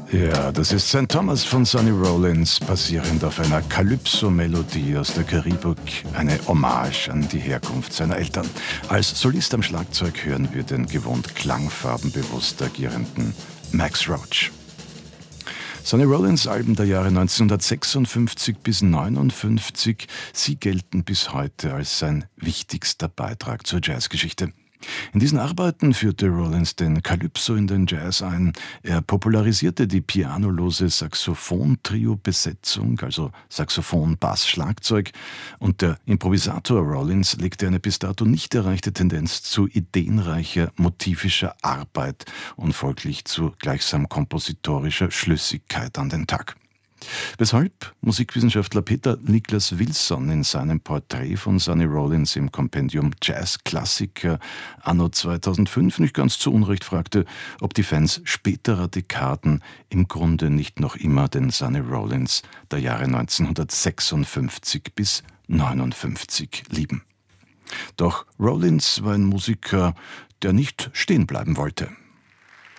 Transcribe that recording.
Ja, das ist St. Thomas von Sonny Rollins, basierend auf einer Calypso-Melodie aus der Karibik, eine Hommage an die Herkunft seiner Eltern. Als Solist am Schlagzeug hören wir den gewohnt klangfarbenbewusst agierenden Max Roach. Sonny Rollins Alben der Jahre 1956 bis 1959, sie gelten bis heute als sein wichtigster Beitrag zur Jazzgeschichte. In diesen Arbeiten führte Rollins den Calypso in den Jazz ein. Er popularisierte die pianolose Saxophon-Trio-Besetzung, also Saxophon, Bass, Schlagzeug. Und der Improvisator Rollins legte eine bis dato nicht erreichte Tendenz zu ideenreicher, motivischer Arbeit und folglich zu gleichsam kompositorischer Schlüssigkeit an den Tag. Weshalb Musikwissenschaftler Peter Niklas Wilson in seinem Porträt von Sonny Rollins im Kompendium Jazzklassiker anno 2005 nicht ganz zu Unrecht fragte, ob die Fans späterer Dekaden im Grunde nicht noch immer den Sonny Rollins der Jahre 1956 bis 1959 lieben. Doch Rollins war ein Musiker, der nicht stehen bleiben wollte.